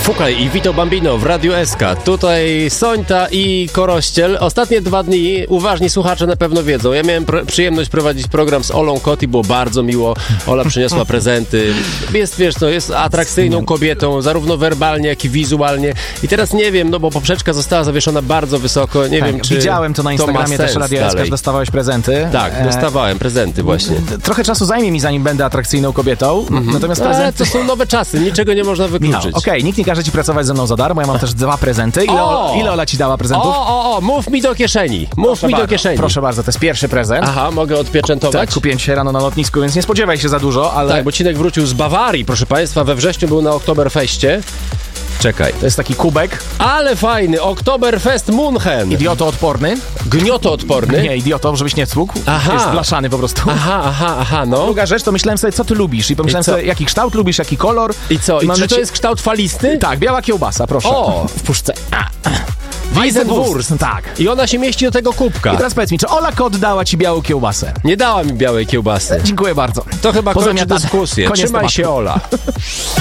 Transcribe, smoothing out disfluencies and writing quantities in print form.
Fukaj i Vito Bambino w Radiu SK. Tutaj Sońta i Korościel. Ostatnie 2 dni uważni słuchacze na pewno wiedzą. Ja miałem przyjemność prowadzić program z Olą Kot i było bardzo miło. Ola przyniosła prezenty. Jest, wiesz, no, jest atrakcyjną kobietą, zarówno werbalnie, jak i wizualnie. I teraz nie wiem, no bo poprzeczka została zawieszona bardzo wysoko. Nie wiem, czy widziałem to na Instagramie też Radia SK, że dostawałeś prezenty. Tak, dostawałem prezenty właśnie. Trochę czasu zajmie mi, zanim będę atrakcyjną kobietą. Natomiast prezenty... to są nowe czasy, niczego nie można wykluczyć. Okej, nikt nie każe ci pracować ze mną za darmo, ja mam też 2 prezenty. Ile Ola ci dała prezentów? Mów mi do kieszeni. Do kieszeni. Proszę bardzo, to jest pierwszy prezent. Aha, mogę odpieczętować? Tak, kupiłem dzisiaj rano na lotnisku, więc nie spodziewaj się za dużo, ale... Tak, bo Cinek wrócił z Bawarii, proszę państwa, we wrześniu był na Oktoberfeście. Czekaj. To jest taki kubek. Ale fajny, Oktoberfest München. Idiotoodporny. Gniotoodporny. Nie, idioto, żebyś nie cłukł. Aha. Jest blaszany po prostu. Aha, no. Druga rzecz, to myślałem sobie, co ty lubisz. I pomyślałem sobie, jaki kształt lubisz, jaki kolor. I co? I czy to jest kształt falisty? Tak, biała kiełbasa, proszę. O, w puszce. Weizenwurst. Tak. I ona się mieści do tego kubka. I teraz powiedz mi, czy Ola Kot dała ci białą kiełbasę? Nie dała mi białej kiełbasy. Dziękuję bardzo. To chyba kończy dyskusję. Trzymaj się, Ola.